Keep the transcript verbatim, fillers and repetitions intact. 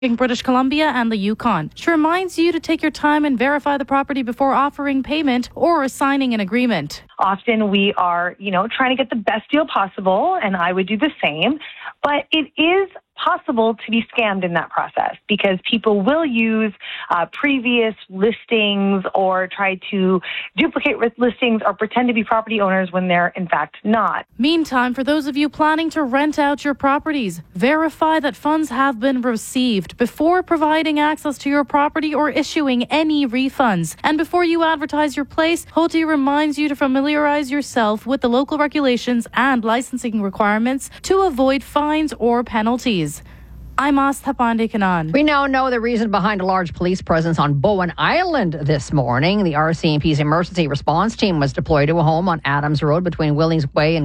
in British Columbia and the Yukon. She reminds you to take your time and verify the property before offering payment or signing an agreement. Often we are, you know, trying to get the best deal possible, and I would do the same. But it is possible to be scammed in that process because people will use uh, previous listings or try to duplicate listings or pretend to be property owners when they're in fact not. Meantime, for those of you planning to rent out your properties, verify that funds have been received before providing access to your property or issuing any refunds. And before you advertise your place, H O T I reminds you to familiarize yourself with the local regulations and licensing requirements to avoid fines or penalties. I'm Astha Pandey-Kanan. We now know the reason behind a large police presence on Bowen Island this morning. The R C M P's emergency response team was deployed to a home on Adams Road between Willings Way and